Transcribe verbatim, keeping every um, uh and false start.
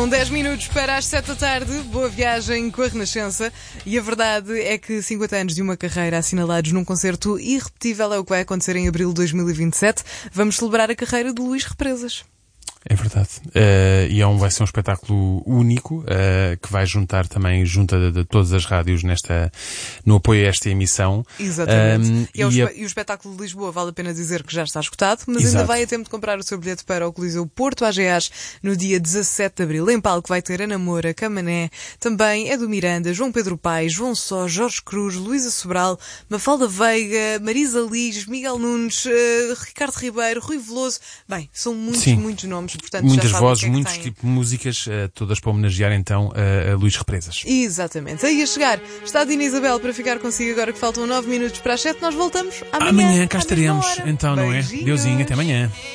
Faltam dez minutos para as sete da tarde. Boa viagem com a Renascença. E a verdade é que cinquenta anos de uma carreira assinalados num concerto irrepetível é o que vai acontecer em abril de dois mil e vinte e sete. Vamos celebrar a carreira de Luís Represas. É verdade. Uh, e é um, vai ser um espetáculo único, uh, que vai juntar também, junta de, de todas as rádios nesta, no apoio a esta emissão. Exatamente. Um, e, é o, e, a... e o espetáculo de Lisboa, vale a pena dizer que já está esgotado, mas Exato. Ainda vai a tempo de comprar o seu bilhete para o Coliseu Porto A G As no dia dezassete de abril. Em palco vai ter Ana Moura, Camané, também Edu Miranda, João Pedro Paes, João Só, Jorge Cruz, Luísa Sobral, Mafalda Veiga, Marisa Liz, Miguel Nunes, uh, Ricardo Ribeiro, Rui Veloso. Bem, são muitos, Sim. muitos nomes. Portanto, muitas já vozes, que é muitos tipos de músicas, uh, todas para homenagear então uh, a Luís Represas. Exatamente. Aí a chegar está a Dina Isabel para ficar consigo agora que faltam nove minutos para as sete. Nós voltamos amanhã. Amanhã cá estaremos. Então, não é? Beijinhos. Deusinho, até amanhã.